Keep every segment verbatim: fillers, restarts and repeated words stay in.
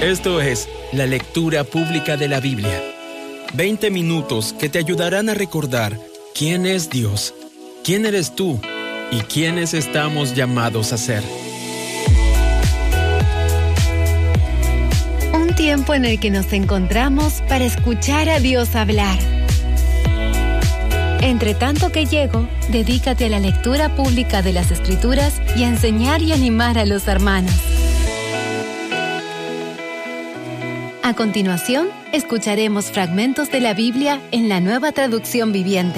Esto es la lectura pública de la Biblia. veinte minutos que te ayudarán a recordar quién es Dios, quién eres tú y quiénes estamos llamados a ser. Un tiempo en el que nos encontramos para escuchar a Dios hablar. Entre tanto que llego, dedícate a la lectura pública de las Escrituras y a enseñar y animar a los hermanos. A continuación, escucharemos fragmentos de la Biblia en la Nueva Traducción Viviente.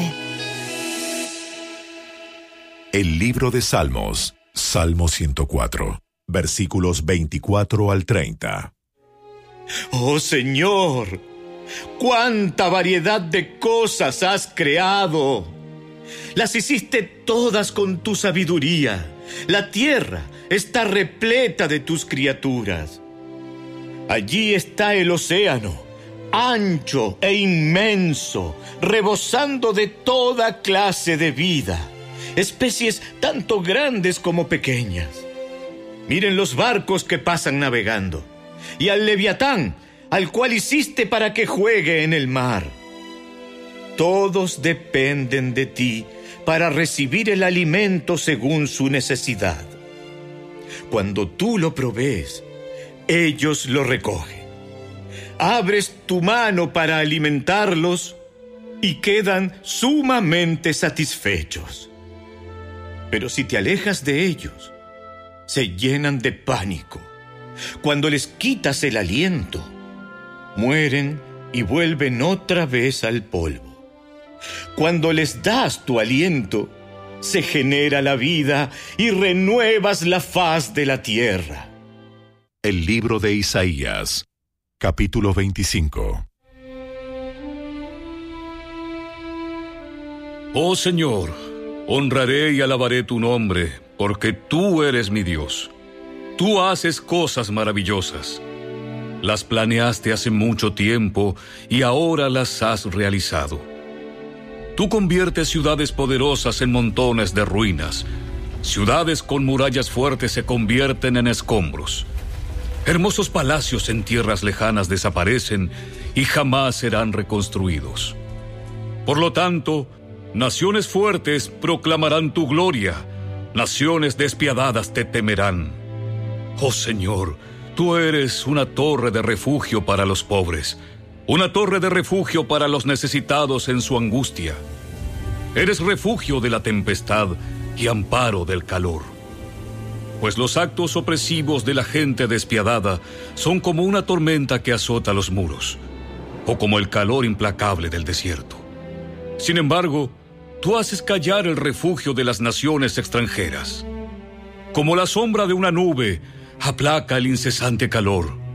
El libro de Salmos, Salmo ciento cuatro, versículos veinticuatro al treinta. ¡Oh Señor! ¡Cuánta variedad de cosas has creado! Las hiciste todas con tu sabiduría. La tierra está repleta de tus criaturas. Allí está el océano, ancho e inmenso, rebosando de toda clase de vida, especies tanto grandes como pequeñas. Miren los barcos que pasan navegando, y al leviatán, al cual hiciste para que juegue en el mar. Todos dependen de ti para recibir el alimento según su necesidad. Cuando tú lo provees, ellos lo recogen. Abres tu mano para alimentarlos y quedan sumamente satisfechos. Pero si te alejas de ellos, se llenan de pánico. Cuando les quitas el aliento, mueren y vuelven otra vez al polvo. Cuando les das tu aliento, se genera la vida y renuevas la faz de la tierra. El libro de Isaías, capítulo veinticinco. Oh Señor, honraré y alabaré tu nombre, porque tú eres mi Dios. Tú haces cosas maravillosas. Las planeaste hace mucho tiempo y ahora las has realizado. Tú conviertes ciudades poderosas en montones de ruinas. Ciudades con murallas fuertes se convierten en escombros. Hermosos palacios en tierras lejanas desaparecen y jamás serán reconstruidos. Por lo tanto, naciones fuertes proclamarán tu gloria, naciones despiadadas te temerán. Oh Señor, tú eres una torre de refugio para los pobres, una torre de refugio para los necesitados en su angustia. Eres refugio de la tempestad y amparo del calor. Pues los actos opresivos de la gente despiadada son como una tormenta que azota los muros, o como el calor implacable del desierto. Sin embargo, tú haces callar el refugio de las naciones extranjeras. Como la sombra de una nube, aplaca el incesante calor.